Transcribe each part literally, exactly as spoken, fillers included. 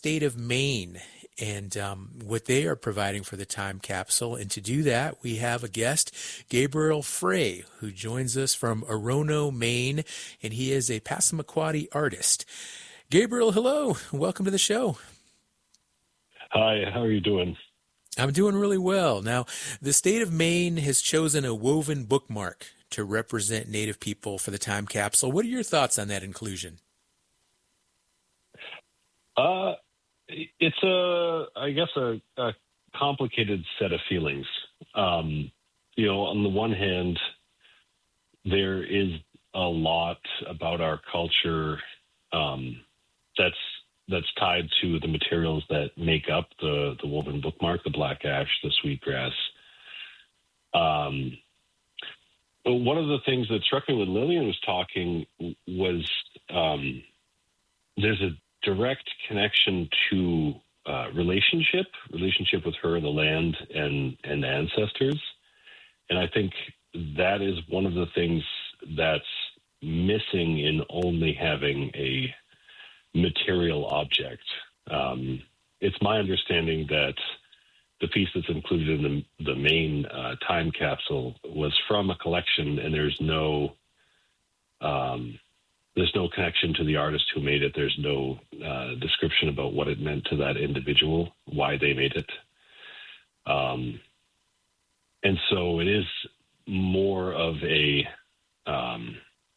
state of Maine and um, what they are providing for the time capsule. And to do that, we have a guest, Gabriel Frey, who joins us from Orono, Maine, and he is a Passamaquoddy artist. Gabriel, hello. Welcome to the show. Hi, how are you doing? I'm doing really well. Now, the state of Maine has chosen a woven bookmark to represent Native people for the time capsule. What are your thoughts on that inclusion? Uh, it's a, I guess, a, a complicated set of feelings. Um, you know, on the one hand, there is a lot about our culture um, that's that's tied to the materials that make up the, the woven bookmark, the black ash, the sweetgrass. Um, but one of the things that struck me when Lillian was talking was um, there's a direct connection to uh, relationship, relationship with her, the land, and, and ancestors. And I think that is one of the things that's missing in only having a material object. Um, it's my understanding that the piece that's included in the, the main uh, time capsule was from a collection, and there's no um, there's no connection to the artist who made it. There's no uh, description about what it meant to that individual, why they made it. Um, and so it is more of a um,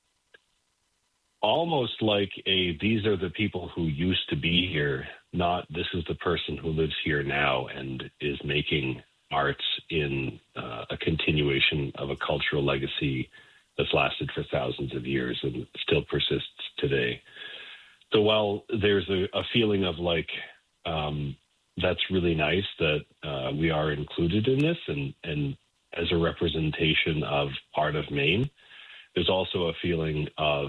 almost like a, these are the people who used to be here, not this is the person who lives here now and is making art in uh, a continuation of a cultural legacy that's lasted for thousands of years and still persists today. So while there's a, a feeling of like, um, that's really nice that uh, we are included in this and, and as a representation of part of Maine, there's also a feeling of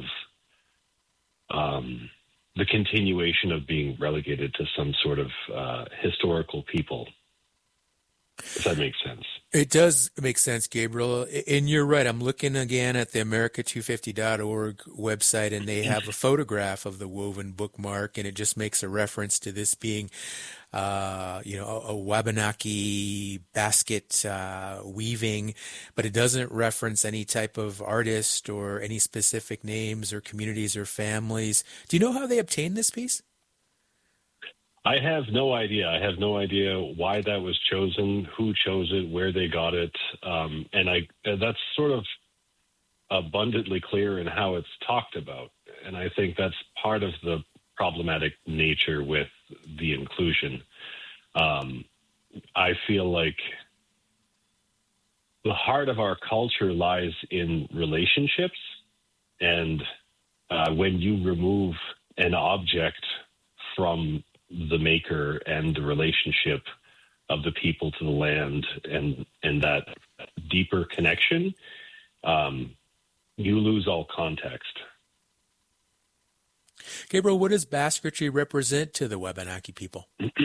Um, the continuation of being relegated to some sort of uh, historical people. If that makes sense. It does make sense, Gabriel. And you're right. I'm looking again at the America two fifty dot org website, and they have a photograph of the woven bookmark, and it just makes a reference to this being Uh, you know, a, a Wabanaki basket uh, weaving, but it doesn't reference any type of artist or any specific names or communities or families. Do you know how they obtained this piece? I have no idea. I have no idea why that was chosen, who chose it, where they got it, um, and I that's sort of abundantly clear in how it's talked about. And I think that's part of the problematic nature with the inclusion. Um, I feel like the heart of our culture lies in relationships, and uh, when you remove an object from the maker and the relationship of the people to the land and and that deeper connection, um, you lose all context. Gabriel, what does basketry represent to the Wabanaki people?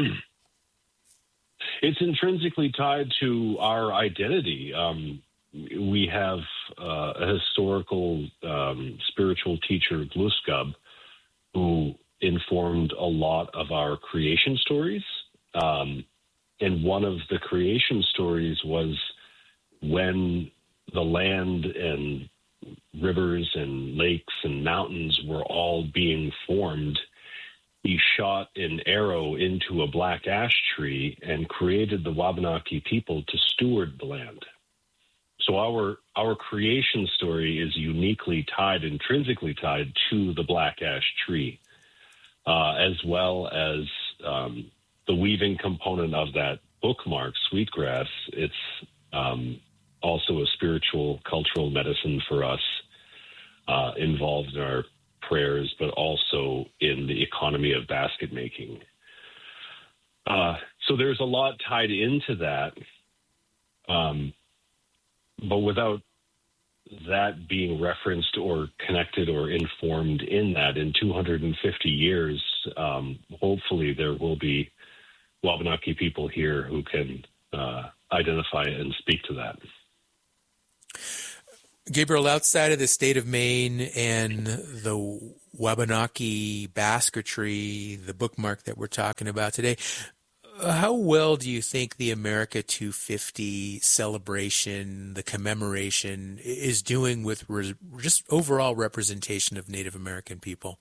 It's intrinsically tied to our identity. Um, we have uh, a historical um, spiritual teacher, Gluskab, who informed a lot of our creation stories. Um, and one of the creation stories was when the land and rivers and lakes and mountains were all being formed, he shot an arrow into a black ash tree and created the Wabanaki people to steward the land. So our our creation story is uniquely tied, intrinsically tied to the black ash tree, uh, as well as um, the weaving component of that bookmark, Sweetgrass. It's um, also a spiritual, cultural medicine for us, uh, involved in our prayers, but also in the economy of basket making. Uh, so there's a lot tied into that. Um, but without that being referenced or connected or informed in that, in two hundred fifty years, um, hopefully there will be Wabanaki people here who can uh, identify and speak to that. Gabriel, outside of the state of Maine and the Wabanaki basketry, the bookmark that we're talking about today, uh, how well do you think the America two fifty celebration, the commemoration, is doing with re- just overall representation of Native American people?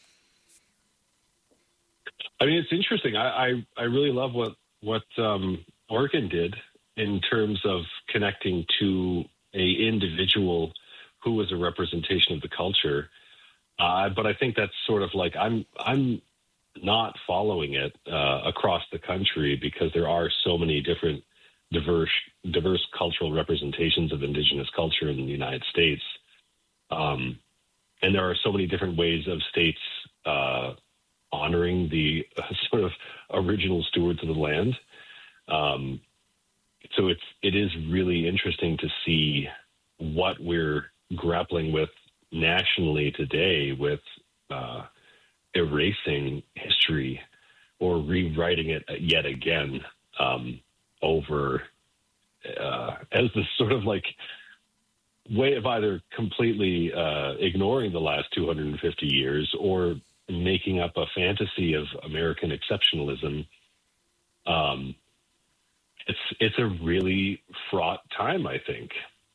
I mean, it's interesting. I, I, I really love what, what um, Oregon did in terms of connecting to a individual who was a representation of the culture. Uh, but I think that's sort of like, I'm, I'm not following it uh, across the country because there are so many different diverse, diverse cultural representations of Indigenous culture in the United States. Um, and there are so many different ways of states uh, honoring the uh, sort of original stewards of the land. Um, so it's, it is really interesting to see what we're grappling with nationally today with uh, erasing history or rewriting it yet again um, over uh, as this sort of like way of either completely uh, ignoring the last two hundred fifty years or making up a fantasy of American exceptionalism. Um, it's it's a really fraught time, I think.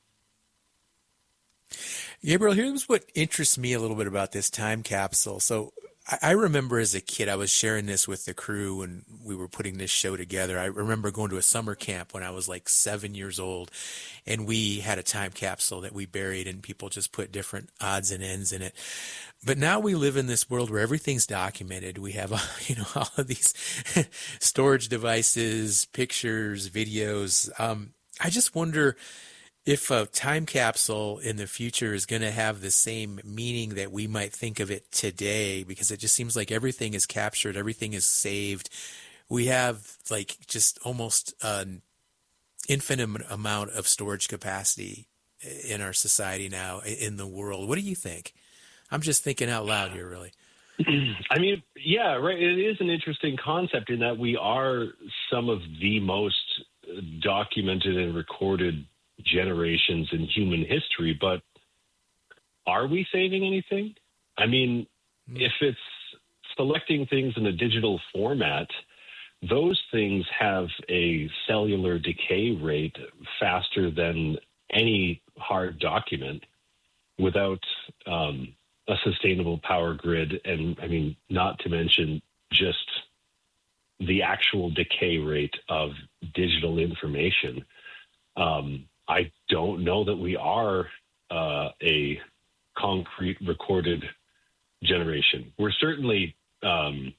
Gabriel, here's what interests me a little bit about this time capsule. So I I remember as a kid, I was sharing this with the crew when we were putting this show together. I remember going to a summer camp when I was like seven years old, and we had a time capsule that we buried, and people just put different odds and ends in it. But now we live in this world where everything's documented. We have, you know, all of these storage devices, pictures, videos. Um, I just wonder if a time capsule in the future is going to have the same meaning that we might think of it today, because it just seems like everything is captured, everything is saved. We have like just almost an infinite amount of storage capacity in our society now, in the world. What do you think? I'm just thinking out loud here, really. I mean, yeah, right. It is an interesting concept in that we are some of the most documented and recorded generations in human history, but are we saving anything? I mean, mm. if it's selecting things in a digital format, those things have a cellular decay rate faster than any hard document without um, a sustainable power grid. And I mean, not to mention just the actual decay rate of digital information. Um, I don't know that we are uh, a concrete recorded generation. We're certainly um,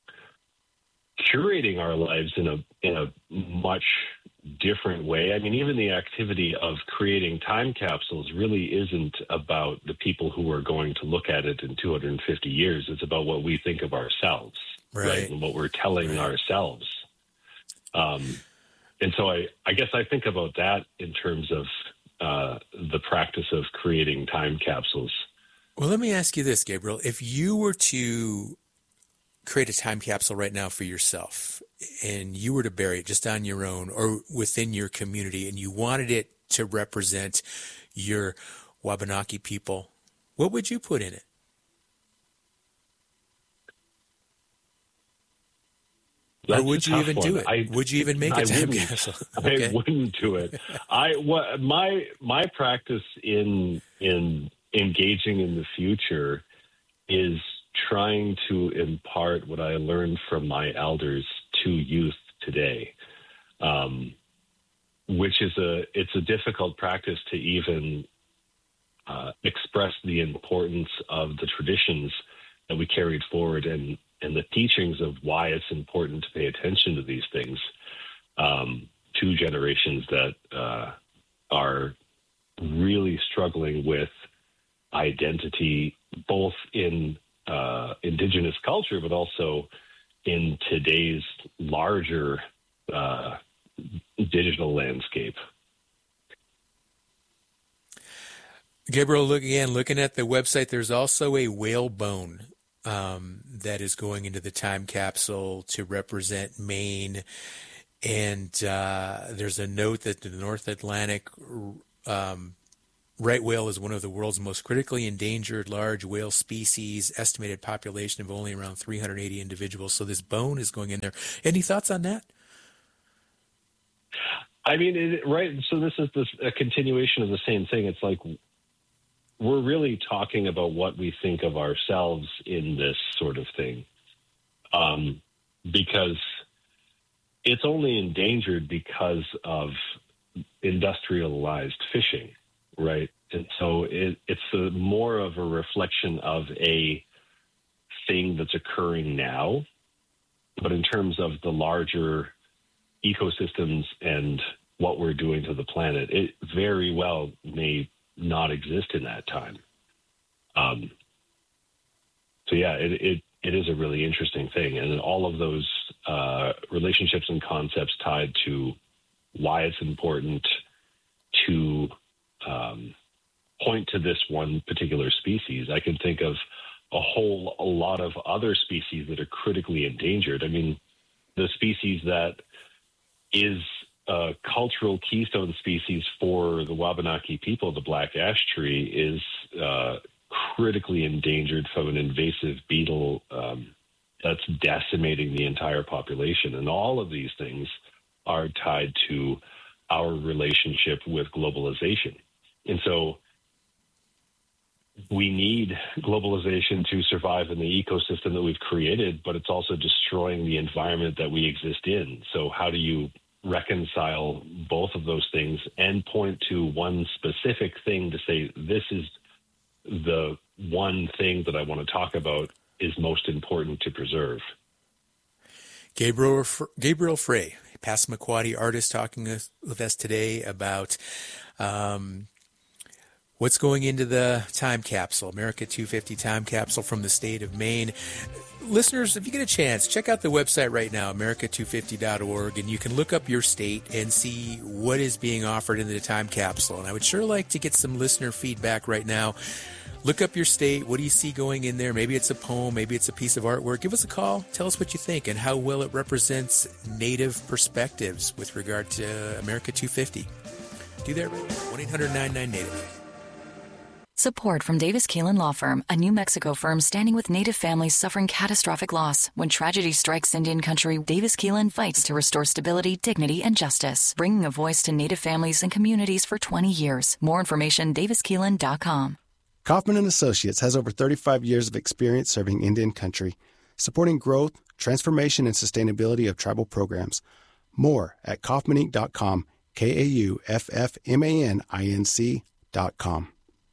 curating our lives in a in a much different way. I mean, even the activity of creating time capsules really isn't about the people who are going to look at it in two hundred fifty years. It's about what we think of ourselves, right? right? And what we're telling right. ourselves. Um, And so I, I guess I think about that in terms of uh, the practice of creating time capsules. Well, let me ask you this, Gabriel. If you were to create a time capsule right now for yourself and you were to bury it just on your own or within your community and you wanted it to represent your Wabanaki people, what would you put in it? That's or would you even one. do it? I, would you even make a time capsule? Okay. I wouldn't do it. I what my my practice in in engaging in the future is trying to impart what I learned from my elders to youth today, um, which is a it's a difficult practice to even uh, express the importance of the traditions that we carried forward and. and the teachings of why it's important to pay attention to these things um, to generations that uh, are really struggling with identity, both in uh, Indigenous culture, but also in today's larger uh, digital landscape. Gabriel, look again, looking at the website, there's also a whale bone Um, that is going into the time capsule to represent Maine. And uh, there's a note that the North Atlantic um, right whale is one of the world's most critically endangered large whale species, estimated population of only around three hundred eighty individuals. So this bone is going in there. Any thoughts on that? I mean, it, right. So this is this, a continuation of the same thing. It's like we're really talking about what we think of ourselves in this sort of thing, um, because it's only endangered because of industrialized fishing, right? And so it, it's a, more of a reflection of a thing that's occurring now. But in terms of the larger ecosystems and what we're doing to the planet, it very well may not exist in that time. Um, so yeah, it, it it is a really interesting thing, and all of those uh, relationships and concepts tied to why it's important to um, point to this one particular species. I can think of a whole a lot of other species that are critically endangered. I mean, the species that is a cultural keystone species for the Wabanaki people, the black ash tree, is uh, critically endangered from an invasive beetle um, that's decimating the entire population. And all of these things are tied to our relationship with globalization. And so we need globalization to survive in the ecosystem that we've created, but it's also destroying the environment that we exist in. So how do you reconcile both of those things and point to one specific thing to say, this is the one thing that I want to talk about is most important to preserve? Gabriel Gabriel Frey, Passamaquoddy artist, talking with us today about um, what's going into the time capsule, America two fifty time capsule from the state of Maine. Listeners, if you get a chance, check out the website right now, America two fifty dot org, and you can look up your state and see what is being offered in the time capsule. And I would sure like to get some listener feedback right now. Look up your state. What do you see going in there? Maybe it's a poem. Maybe it's a piece of artwork. Give us a call. Tell us what you think and how well it represents Native perspectives with regard to America two fifty. Do that right now. one eight hundred nine nine native. Support from Davis Keelan Law Firm, a New Mexico firm standing with Native families suffering catastrophic loss. When tragedy strikes Indian country, Davis Keelan fights to restore stability, dignity, and justice, bringing a voice to Native families and communities for twenty years. More information, davis keelan dot com. Kaufman and Associates has over thirty-five years of experience serving Indian country, supporting growth, transformation, and sustainability of tribal programs. More at kaufman inc dot com, K A U F F M A N I N C dot com.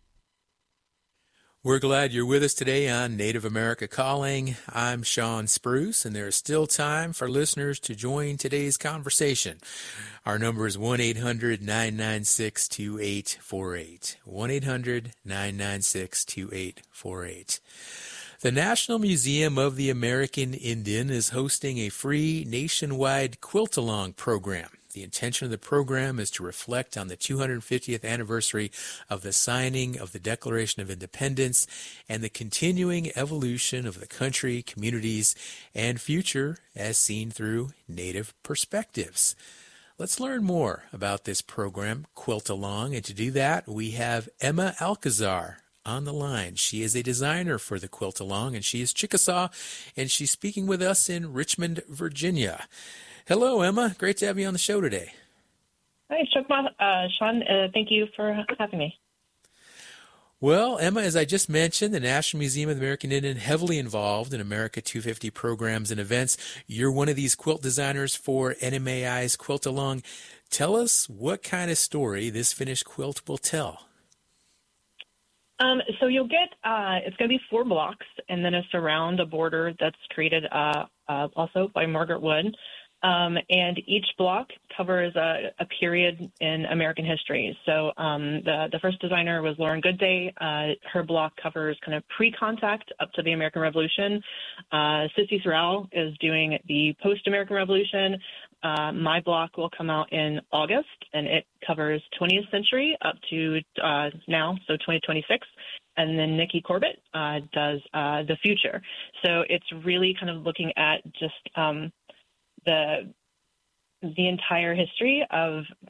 We're glad you're with us today on Native America Calling. I'm Sean Spruce, and there is still time for listeners to join today's conversation. Our number is one eight hundred nine nine six two eight four eight. one eight hundred nine nine six two eight four eight. The National Museum of the American Indian is hosting a free nationwide quilt-along program. The intention of the program is to reflect on the two hundred fiftieth anniversary of the signing of the Declaration of Independence and the continuing evolution of the country, communities, and future as seen through Native perspectives. Let's learn more about this program, Quilt Along, and to do that, we have Emma Alcazar on the line. She is a designer for the Quilt Along, and she is Chickasaw, and she's speaking with us in Richmond, Virginia. Hello, Emma. Great to have you on the show today. Hi, uh, Sean. Uh, thank you for having me. Well, Emma, as I just mentioned, the National Museum of the American Indian heavily involved in America two fifty programs and events. You're one of these quilt designers for N M A I's Quilt Along. Tell us what kind of story this finished quilt will tell. Um, so you'll get, uh, it's going to be four blocks and then a surround, a border that's created uh, uh, also by Margaret Wood. Um, and each block covers a, a period in American history. So um, the, the first designer was Lauren Goodday. Uh, her block covers kind of pre-contact up to the American Revolution. Uh, Sissy Sorrell is doing the post-American Revolution. Uh, my block will come out in August, and it covers twentieth century up to uh, now, so twenty twenty-six. And then Nikki Corbett uh, does uh, the future. So it's really kind of looking at just um, the the entire history of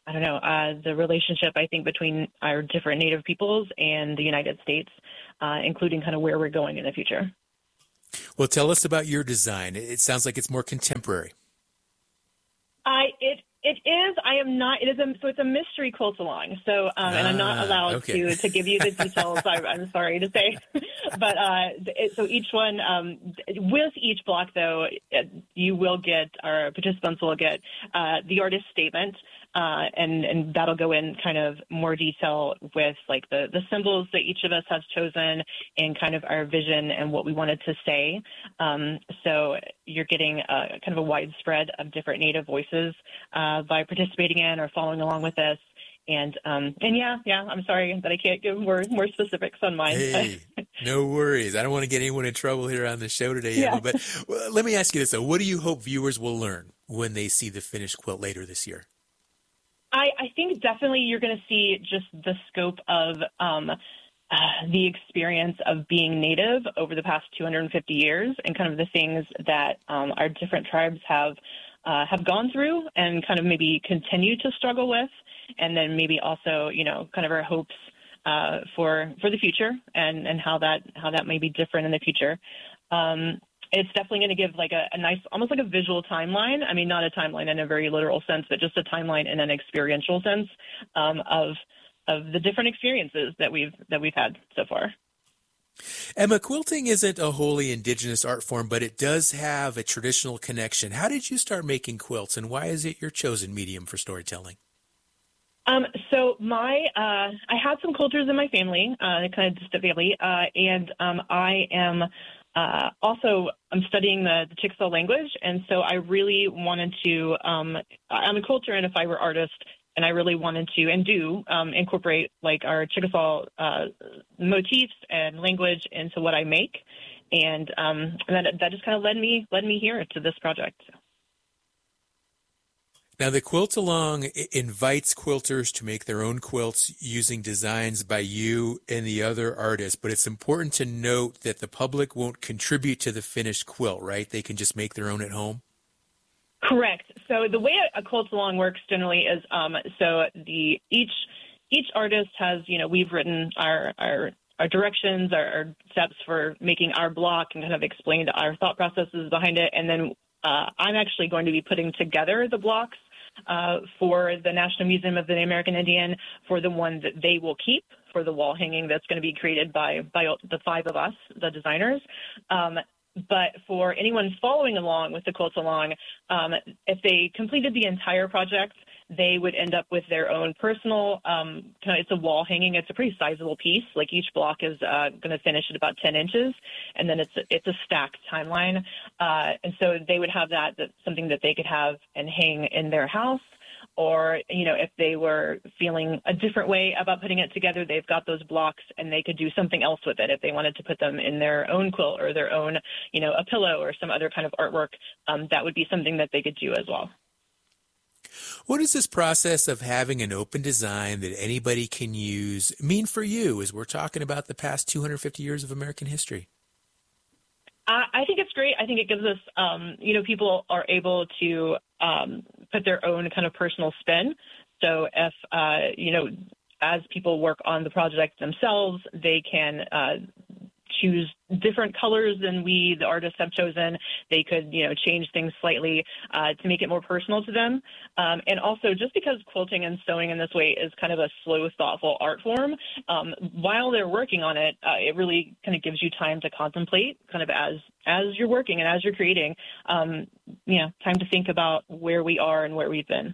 I don't know, uh, the relationship, I think, between our different Native peoples and the United States, uh, including kind of where we're going in the future. Well, tell us about your design. It sounds like it's more contemporary. I it it is. I am not. It is a, so it's a mystery quilt along. So um, and I'm not allowed okay. to to give you the details. I, I'm sorry to say, but uh, it, so each one um, with each block, though, it, you will get, our participants will get uh, the artist statement. Uh, and, and that'll go in kind of more detail with like the, the symbols that each of us has chosen and kind of our vision and what we wanted to say. Um, so you're getting a, kind of a widespread of different Native voices uh, by participating in or following along with this. And um, and yeah, yeah, I'm sorry that I can't give more more specifics on mine. Hey, no worries. I don't want to get anyone in trouble here on the show today, yeah. Emma. But well, let me ask you this, though. What do you hope viewers will learn when they see the finished quilt later this year? I, I think definitely you're going to see just the scope of um, uh, the experience of being Native over the past two hundred fifty years and kind of the things that um, our different tribes have uh, have gone through and kind of maybe continue to struggle with. And then maybe also, you know, kind of our hopes uh, for for the future and, and how that how that may be different in the future. Um, It's definitely going to give like a, a nice, almost like a visual timeline. I mean, not a timeline in a very literal sense, but just a timeline in an experiential sense um, of of the different experiences that we've that we've had so far. Emma, quilting isn't a wholly indigenous art form, but it does have a traditional connection. How did you start making quilts, and why is it your chosen medium for storytelling? Um, so my, uh, I had some quilters in my family, uh, kind of distant family, uh, and um, I am. Uh, also, I'm studying the, the Chickasaw language, and so I really wanted to, um, I'm a quilter and a fiber artist, and I really wanted to, and do, um, incorporate, like, our Chickasaw uh, motifs and language into what I make, and, um, and that, that just kind of led me, led me here to this project. Now, the Quilt Along invites quilters to make their own quilts using designs by you and the other artists, but it's important to note that the public won't contribute to the finished quilt, right? They can just make their own at home? Correct. So the way a Quilt Along works generally is, um, so the each each artist has, you know, we've written our our our directions, our, our steps for making our block and kind of explained our thought processes behind it, and then uh, I'm actually going to be putting together the blocks Uh, for the National Museum of the American Indian, for the one that they will keep for the wall hanging that's going to be created by, by the five of us, the designers. Um, but for anyone following along with the Quilt Along, um, if they completed the entire project, they would end up with their own personal, um, kind of, it's a wall hanging. It's a pretty sizable piece. Like each block is uh, going to finish at about ten inches, and then it's a, it's a stacked timeline. Uh, and so they would have that, that something that they could have and hang in their house. Or, you know, if they were feeling a different way about putting it together, they've got those blocks and they could do something else with it. If they wanted to put them in their own quilt or their own, you know, a pillow or some other kind of artwork, um, that would be something that they could do as well. What does this process of having an open design that anybody can use mean for you as we're talking about the past two hundred fifty years of American history? Uh, I think it's great. I think it gives us, um, you know, people are able to um, put their own kind of personal spin. So if, uh, you know, as people work on the project themselves, they can uh, choose different colors than we, the artists, have chosen. They could, you know, change things slightly uh, to make it more personal to them. Um, and also, just because quilting and sewing in this way is kind of a slow, thoughtful art form, um, while they're working on it, uh, it really kind of gives you time to contemplate, kind of as as you're working and as you're creating, um, you know, time to think about where we are and where we've been.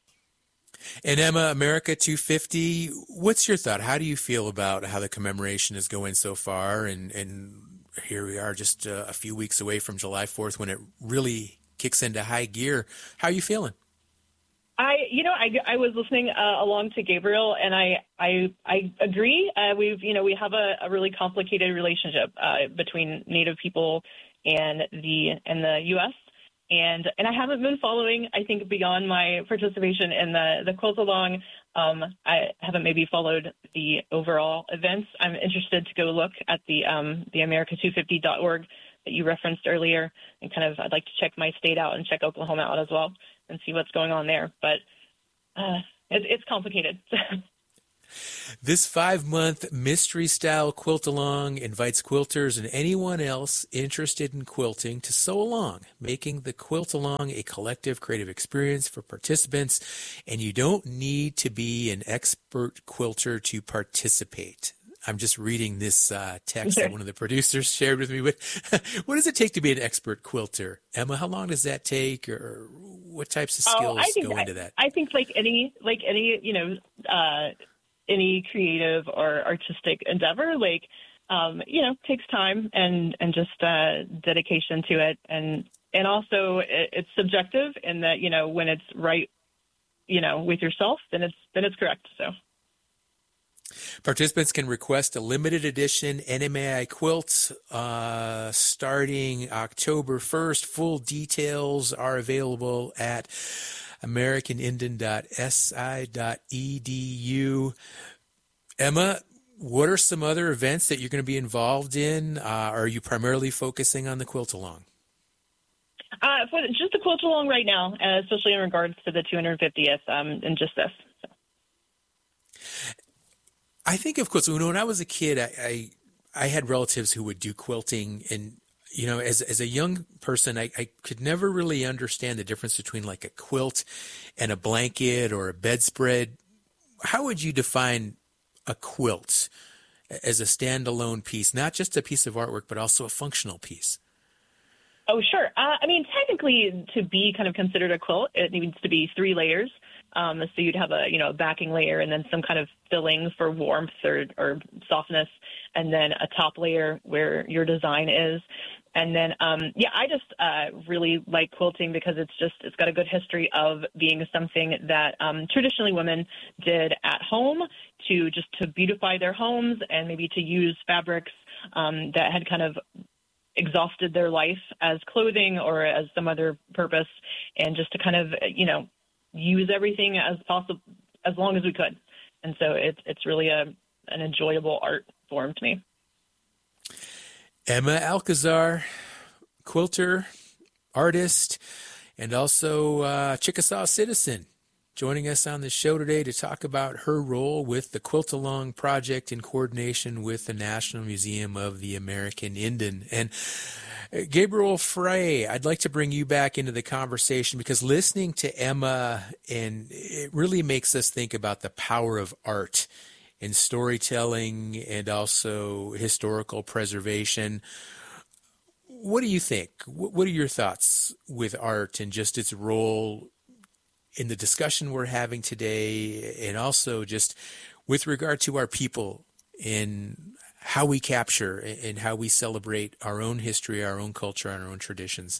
And Emma, America two fifty, what's your thought? How do you feel about how the commemoration is going so far? And, and here we are just uh, a few weeks away from July fourth when it really kicks into high gear. How are you feeling? I, you know, I, I was listening uh, along to Gabriel, and I, I, I agree. Uh, we've, you know, we have a, a really complicated relationship uh, between Native people and the and the U S And and I haven't been following, I think, beyond my participation in the, the Quilt Along. Um, I haven't maybe followed the overall events. I'm interested to go look at the um, the America two fifty dot org that you referenced earlier, and kind of I'd like to check my state out and check Oklahoma out as well and see what's going on there. But uh, it, it's complicated. This five-month mystery-style quilt-along invites quilters and anyone else interested in quilting to sew along, making the quilt-along a collective creative experience for participants, and you don't need to be an expert quilter to participate. I'm just reading this uh, text that one of the producers shared with me. With what does it take to be an expert quilter, Emma? How long does that take, or what types of skills oh, I think, go into that? I, I think like any, like any, you know, uh, any creative or artistic endeavor, like, um, you know, takes time and, and just uh, dedication to it. And, and also it, it's subjective in that, you know, when it's right, you know, with yourself, then it's, then it's correct. So. Participants can request a limited edition N M A I quilt uh, starting October first. Full details are available at american indian dot s i dot e d u. Emma, what are some other events that you're going to be involved in? Uh, are you primarily focusing on the quilt-along? Uh, for the, just the quilt-along right now, uh, especially in regards to the two hundred fiftieth um, and just this. So. I think of quilts. When I was a kid, I, I I had relatives who would do quilting, and you know, as as a young person, I, I could never really understand the difference between like a quilt and a blanket or a bedspread. How would you define a quilt as a standalone piece, not just a piece of artwork, but also a functional piece? Oh, sure. Uh, I mean, technically, to be kind of considered a quilt, it needs to be three layers. Um, so you'd have a, you know, a backing layer and then some kind of filling for warmth or, or softness, and then a top layer where your design is. And then, um, yeah, I just uh, really like quilting because it's just, it's got a good history of being something that um, traditionally women did at home to just to beautify their homes and maybe to use fabrics um, that had kind of exhausted their life as clothing or as some other purpose, and just to kind of, you know, use everything as possible, as long as we could. And so it's, it's really a, an enjoyable art form to me. Emma Alcazar, quilter, artist, and also uh, Chickasaw citizen, joining us on the show today to talk about her role with the Quilt-Along Project in coordination with the National Museum of the American Indian. And Gabriel Frey, I'd like to bring you back into the conversation because listening to Emma, and it really makes us think about the power of art in storytelling and also historical preservation. What do you think? What are your thoughts with art and just its role in the discussion we're having today, and also just with regard to our people in how we capture and how we celebrate our own history, our own culture, and our own traditions?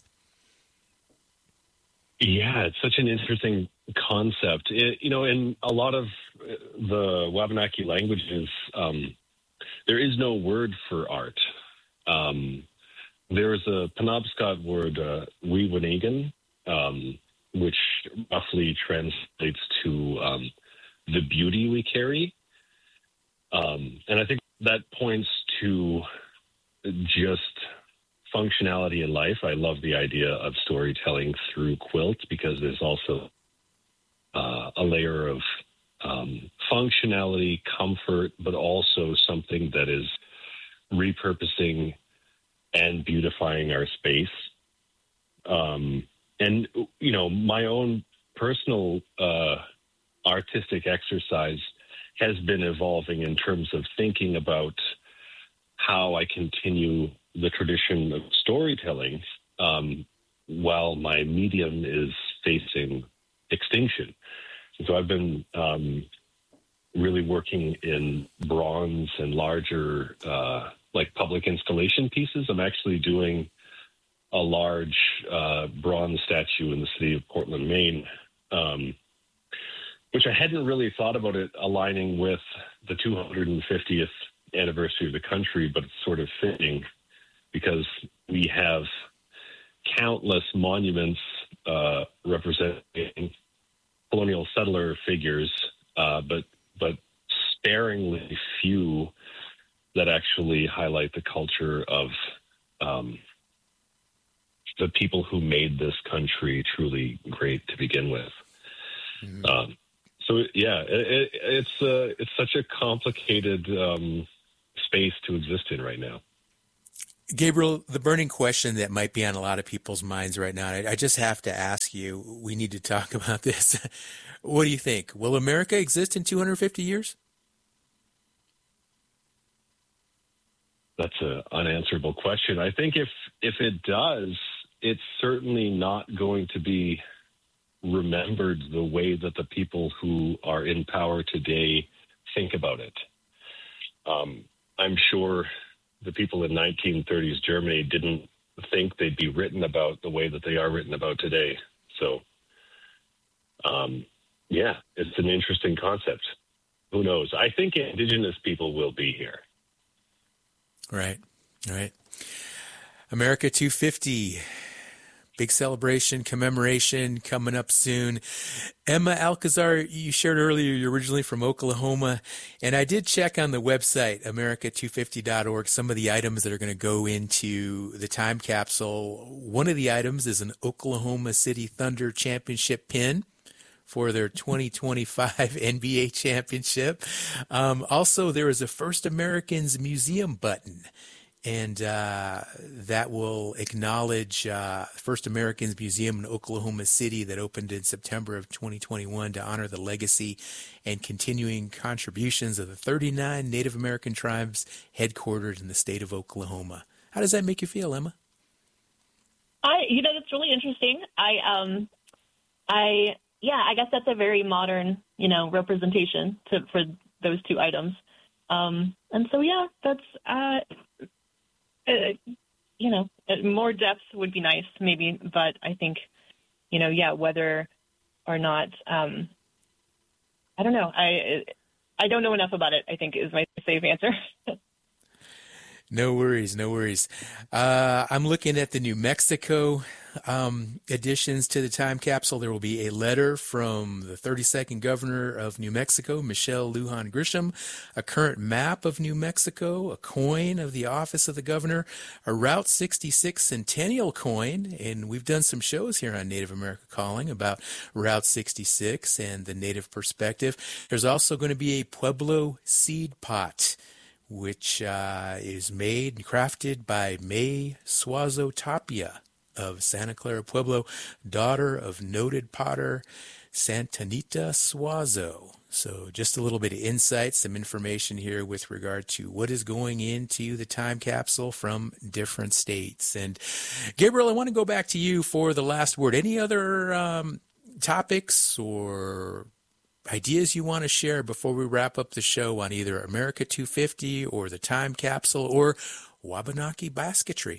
Yeah, it's such an interesting concept. It, you know, in a lot of the Wabanaki languages, um, there is no word for art. Um, there is a Penobscot word, uh, Wiwanagan, um, which roughly translates to um, the beauty we carry. Um, and I think that points to just functionality in life. I love the idea of storytelling through quilts because there's also uh, a layer of um, functionality, comfort, but also something that is repurposing and beautifying our space. Um, and, you know, my own personal uh, artistic exercise has been evolving in terms of thinking about how I continue the tradition of storytelling um, while my medium is facing extinction. And so I've been um, really working in bronze and larger, uh, like public installation pieces. I'm actually doing a large uh, bronze statue in the city of Portland, Maine, um, which I hadn't really thought about it aligning with the two hundred fiftieth anniversary of the country, but it's sort of fitting because we have countless monuments uh, representing colonial settler figures, uh, but but sparingly few that actually highlight the culture of um, the people who made this country truly great to begin with. Mm-hmm. Um, So yeah, it, it, it's uh, it's such a complicated um, space to exist in right now. Gabriel, the burning question that might be on a lot of people's minds right now, I, I just have to ask you, we need to talk about this. What do you think? Will America exist in two hundred fifty years? That's an unanswerable question. I think if if it does, it's certainly not going to be remembered the way that the people who are in power today think about it. Um, I'm sure the people in nineteen thirties Germany didn't think they'd be written about the way that they are written about today. So, um, yeah, it's an interesting concept. Who knows? I think Indigenous people will be here. Right, right. America two fifty. Big celebration, commemoration coming up soon. Emma Alcazar, you shared earlier you're originally from Oklahoma, and I did check on the website, America two fifty dot org, some of the items that are going to go into the time capsule. One of the items is an Oklahoma City Thunder championship pin for their twenty twenty-five N B A championship. Um, also, there is a First Americans Museum button. And uh, that will acknowledge uh, First Americans Museum in Oklahoma City that opened in September of twenty twenty-one to honor the legacy and continuing contributions of the thirty-nine Native American tribes headquartered in the state of Oklahoma. How does that make you feel, Emma? I, you know, that's really interesting. I, um, I, yeah, I guess that's a very modern, you know, representation to, for those two items. Um, and so, yeah, that's. Uh, Uh, you know, more depth would be nice, maybe, but I think, you know, yeah, whether or not, um, I don't know. I I don't know enough about it, I think, is my safe answer. No worries, no worries. Uh, I'm looking at the New Mexico um, additions to the time capsule. There will be a letter from the thirty-second governor of New Mexico, Michelle Lujan Grisham, a current map of New Mexico, a coin of the office of the governor, a Route sixty-six Centennial coin, and we've done some shows here on Native America Calling about Route sixty-six and the Native perspective. There's also going to be a Pueblo seed pot, which uh, is made and crafted by May Suazo Tapia of Santa Clara Pueblo, daughter of noted potter Santanita Suazo. So just a little bit of insight, some information here with regard to what is going into the time capsule from different states. And Gabriel, I want to go back to you for the last word. Any other um, topics or ideas you want to share before we wrap up the show on either America two fifty or the time capsule or Wabanaki basketry?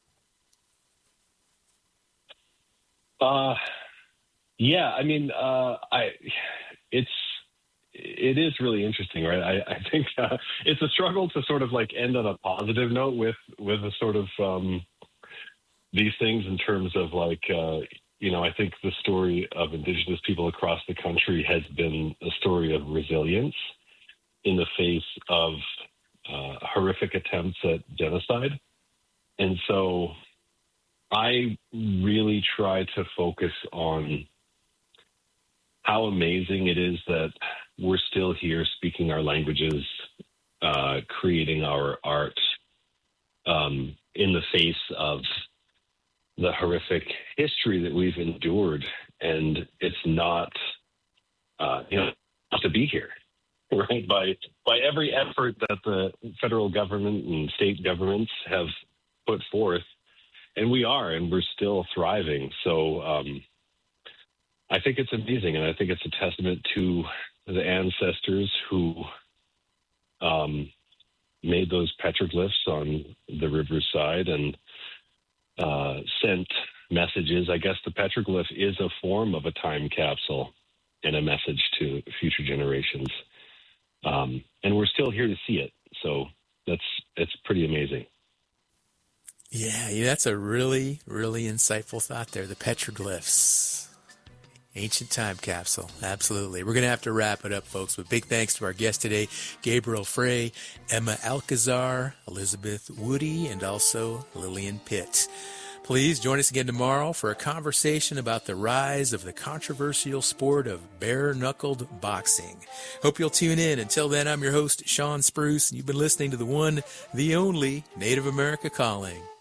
Uh, yeah, I mean, uh, I, it's, it is really interesting, right? I, I think uh, it's a struggle to sort of like end on a positive note with, with a sort of um, these things in terms of like, uh, you know, I think the story of Indigenous people across the country has been a story of resilience in the face of uh, horrific attempts at genocide. And so I really try to focus on how amazing it is that we're still here speaking our languages, uh, creating our art um, in the face of the horrific history that we've endured. And it's not, uh, you know, not to be here, right? By, by every effort that the federal government and state governments have put forth, and we are, and we're still thriving. So um, I think it's amazing, and I think it's a testament to the ancestors who um, made those petroglyphs on the riverside and uh, sent messages. I guess the petroglyph is a form of a time capsule and a message to future generations. Um, and we're still here to see it. So that's, it's pretty amazing. Yeah, yeah, that's a really, really insightful thought there. The petroglyphs, ancient time capsule. Absolutely. We're going to have to wrap it up, folks. But big thanks to our guest today, Gabriel Frey, Emma Alcazar, Elizabeth Woody, and also Lillian Pitt. Please join us again tomorrow for a conversation about the rise of the controversial sport of bare-knuckled boxing. Hope you'll tune in. Until then, I'm your host, Sean Spruce, and you've been listening to the one, the only Native America Calling.